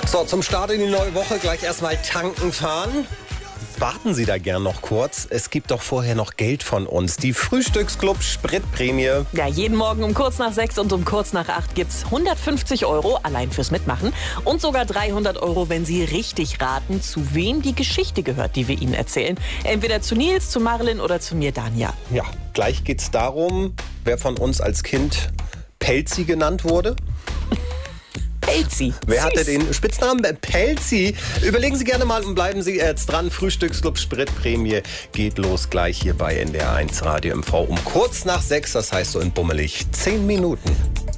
So, zum Start in die neue Woche gleich erstmal tanken fahren. Warten Sie da gern noch kurz. Es gibt doch vorher noch Geld von uns. Die Frühstücksclub Spritprämie. Ja, jeden Morgen um kurz nach 6 und um kurz nach 8 gibt's 150 € allein fürs Mitmachen und sogar 300 €, wenn Sie richtig raten, zu wem die Geschichte gehört, die wir Ihnen erzählen. Entweder zu Nils, zu Marilyn oder zu mir, Danja. Ja, gleich geht's darum, wer von uns als Kind Pelzi genannt wurde. Pelzi. Wer hatte den Spitznamen Pelzi? Überlegen Sie gerne mal und bleiben Sie jetzt dran. Frühstücksclub Spritprämie geht los gleich hier bei NDR 1 Radio MV um kurz nach 6. Das heißt so in bummelig 10 Minuten.